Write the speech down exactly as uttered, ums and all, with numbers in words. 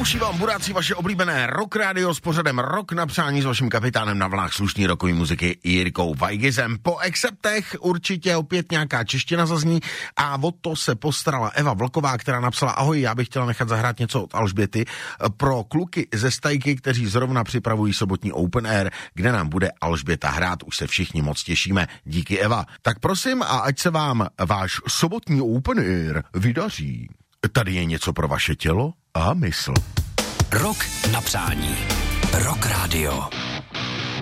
Pouští vám buráci vaše oblíbené Rock Radio s pořadem Rock na přání s vaším kapitánem na vlnách slušný rokový muziky Jirkou Vajgizem. Po Acceptech určitě opět nějaká čeština zazní a o to se postarala Eva Vlková, která napsala: ahoj, já bych chtěla nechat zahrát něco od Alžběty pro kluky ze Stajky, kteří zrovna připravují sobotní Open Air, kde nám bude Alžběta hrát. Už se všichni moc těšíme. Díky, Eva. Tak prosím, a ať se vám váš sobotní Open Air vydaří. Tady je něco pro vaše tělo a mysl. Rock na přání. Rock Radio.